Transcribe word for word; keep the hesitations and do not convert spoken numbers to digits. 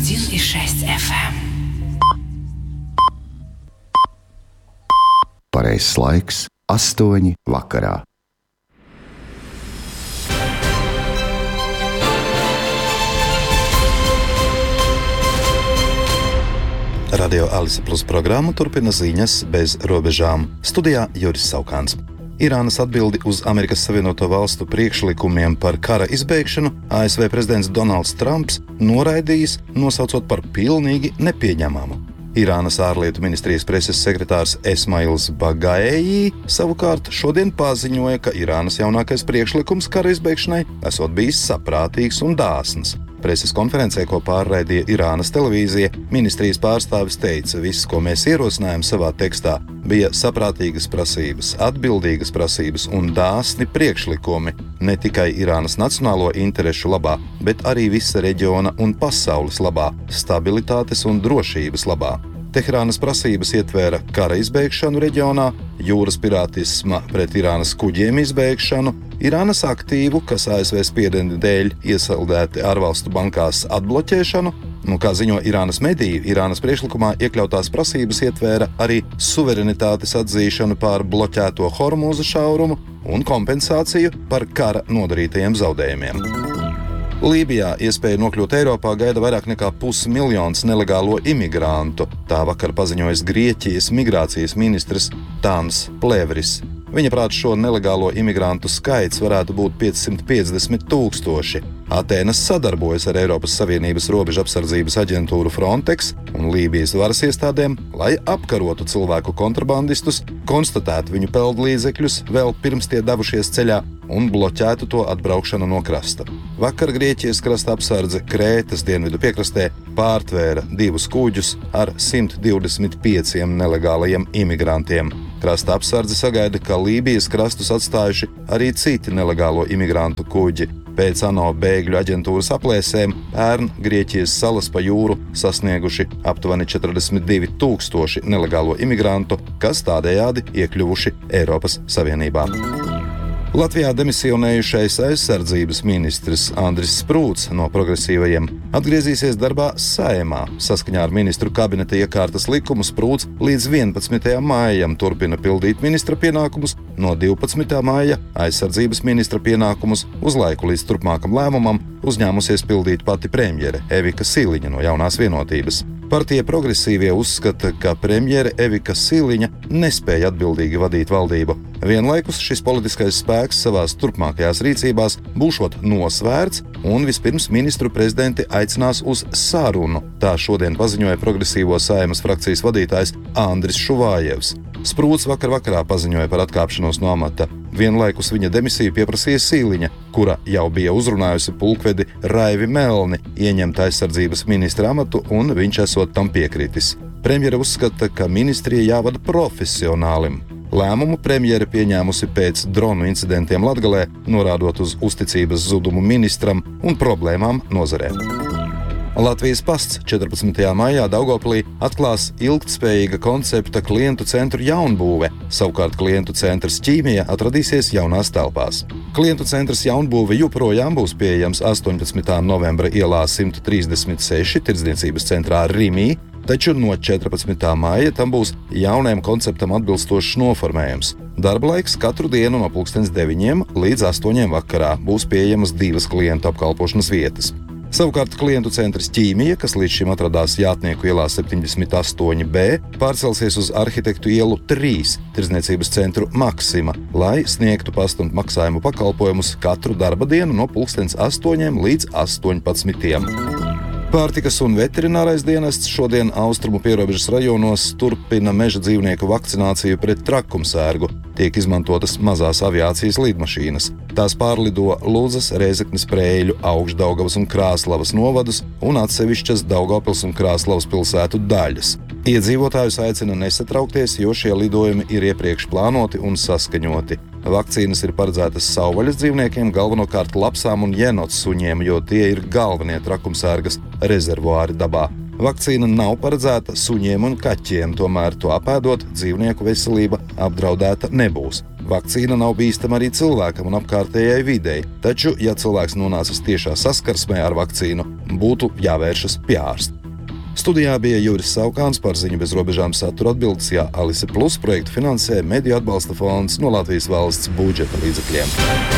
один и шесть эф эм. Pareizais laiks - astoņi vakarā. Radio Alise Plus programmu turpina ziņas bez robežām. Studijā Juris Saukāns. Irānas atbildi uz Amerikas Savienoto Valstu priekšlikumiem par kara izbeigšanu A S V prezidents Donalds Trumps noraidījis, nosaucot par pilnīgi nepieņemamu. Irānas ārlietu ministrijas preses sekretārs Esmails Bagaei savukārt šodien paziņoja, ka Irānas jaunākais priekšlikums kara izbeigšanai esot bijis saprātīgs un dāsns. Preses konferencē, ko pārraidīja Irānas televīzija, ministrijas pārstāvis teica, viss, ko mēs ierosinājām savā tekstā, bija saprātīgas prasības, atbildīgas prasības un dāsni priekšlikumi ne tikai Irānas nacionālo interešu labā, bet arī visa reģiona un pasaules labā, stabilitātes un drošības labā. Teherānas prasības ietvēra kara izbeigšanu reģionā, jūras pirātisma pret Irānas kuģiem izbeigšanu, Irānas aktīvu, kas A S V spiediena dēļ iesaldēti ārvalstu bankās, atbloķēšanu, un, kā ziņo Irānas mediji, Irānas priekšlikumā iekļautās prasības ietvēra arī suverenitātes atzīšanu pār bloķēto Hormūza šaurumu un kompensāciju par kara nodarītajiem zaudējumiem. Lībijā iespēja nokļūt Eiropā gaida vairāk nekā pusmiljons nelegālo imigrantu. Tā vakar paziņojas Grieķijas migrācijas ministrs Tāns Plevris. Viņa prāt šo nelegālo imigrantu skaits varētu būt piecsimt piecdesmit tūkstoši. Atēnas sadarbojas ar Eiropas Savienības robežu apsardzības aģentūru Frontex un Lībijas varas iestādēm, lai apkarotu cilvēku kontrabandistus, konstatētu viņu peldlīdzekļus vēl pirms tie devušies ceļā un bloķētu to atbraukšanu no krasta. Vakar Grieķijas krasta apsardze Krētas dienvidu piekrastē pārtvēra divus kuģus ar simt divdesmit pieciem nelegālajiem imigrantiem. Krasta apsardze sagaida, ka Lībijas krastus atstājuši arī citi nelegālo imigrantu kuģi. Pēc ANO bēgļu aģentūras aplēsēm pērn Grieķijas salas pa jūru sasnieguši aptuveni četrdesmit divi tūkstoši nelegālo imigrantu, kas tādējādi iekļuvuši Eiropas Savienībā. Latvijā demisionējušais aizsardzības ministrs Andris Sprūts no progresīvajiem atgriezīsies darbā Saeimā. Saskaņā ar ministru kabineta iekārtas likumu Sprūts līdz vienpadsmitajam maijam turpina pildīt ministra pienākumus, no divpadsmitā maija aizsardzības ministra pienākumus uz laiku līdz turpmākam lēmumam uzņēmusies pildīt pati premjere Evika Siliņa no Jaunās vienotības. Partija progresīvie uzskata, ka premjere Evika Siliņa nespēja atbildīgi vadīt valdību. Vienlaikus šis politiskais spēks savās turpmākajās rīcībās būšot nosvērts un vispirms ministru prezidenti aicinās uz sarunu. Tā šodien paziņoja progresīvo Saeimas frakcijas vadītājs Andris Šuvājevs. Sprūts vakar vakarā paziņoja par atkāpšanos no amata. Vienlaikus viņa demisiju pieprasīja Siliņa, kura jau bija uzrunājusi pulkvedi Raivi Melni ieņemt aizsardzības ministra amatu, un viņš esot tam piekritis. Premjere uzskata, ka ministrija jāvada profesionālim. Lēmumu premjere pieņēmusi pēc dronu incidentiem Latgalē, norādot uz uzticības zudumu ministram un problēmām nozarē. Latvijas pasts četrpadsmitajā maijā Daugavpilī atklās ilgtspējīga koncepta klientu centru jaunbūve. Savukārt klientu centrs Ķīmija atradīsies jaunās telpās. Klientu centrs jaunbūve joprojām būs pieejams astoņpadsmitā novembra ielā simt trīsdesmit seši tirdzniecības centrā Rimī, taču no četrpadsmitā maija tam būs jaunajam konceptam atbilstošs noformējums. Darba laiks katru dienu no pulkstens deviņiem līdz astoņiem vakarā būs pieejamas divas klientu apkalpošanas vietas. Savukārt klientu centrs Ķīmija, kas līdz šim atradās Jātnieku ielā septiņdesmit astoņi B, pārcelsies uz Arhitektu ielu trīs tirdzniecības centru Maksima, lai sniegtu pastu un maksājumu pakalpojumus katru darba dienu no pulkstens astoņiem līdz astoņpadsmitiem. Pārtikas un veterinārais dienests šodien austrumu pierobežas rajonos turpina meža dzīvnieku vakcināciju pret trakumsērgu. Tiek izmantotas mazās aviācijas lidmašīnas. Tās pārlido Ludzas, Rēzeknes, Prēļu, Augšdaugavas un Krāslavas novadus un atsevišķas Daugavpils un Krāslavas pilsētu daļas. Iedzīvotājus aicina nesatraukties, jo šie lidojumi ir iepriekš plānoti un saskaņoti. Vakcīnas ir paredzētas savvaļas dzīvniekiem, galvenokārt lapsām un jenots suņiem, jo tie ir galvenie trakumsērgas rezervuāri dabā. Vakcīna nav paredzēta suņiem un kaķiem, tomēr to apēdot dzīvnieku veselība apdraudēta nebūs. Vakcīna nav bīstama arī cilvēkam un apkārtējai videi, taču, ja cilvēks nonācis tiešā saskarsmē ar vakcīnu, būtu jāvēršas pie ārsta. Studijā bija Juris Saukāns, par Ziņu bez robežām satura atbildes, ja Alise Plus projektu finansē Mediju atbalsta fonds no Latvijas valsts budžeta līdzekļiem.